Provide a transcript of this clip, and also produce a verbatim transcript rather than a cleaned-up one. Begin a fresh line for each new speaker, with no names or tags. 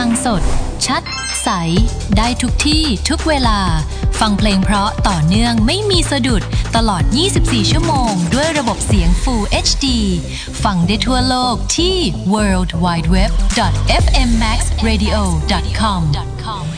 งสดชัดใสได้ทุกที่ทุกเวลาฟังเพลงเพราะต่อเนื่องไม่มีสะดุดตลอดยี่สิบสี่ชั่วโมงด้วยระบบเสียง Full เอช ดี ฟังได้ทั่วโลกที่ ดับเบิลยู ดับเบิลยู ดับเบิลยู ดอท เอฟ เอ็ม แม็กซ์ เรดิโอ ดอท คอม